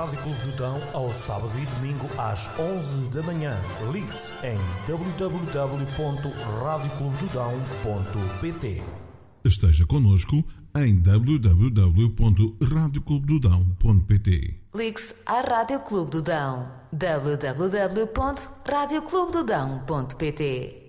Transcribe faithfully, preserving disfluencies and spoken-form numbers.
Rádio Clube do Dão ao sábado e domingo às onze da manhã. Ligue-se em w w w ponto rádio clube do dão ponto p t. Esteja connosco em w w w ponto rádio clube do dão ponto p t. Ligue-se à Rádio Clube do Dão. w w w ponto rádio clube do dão ponto p t.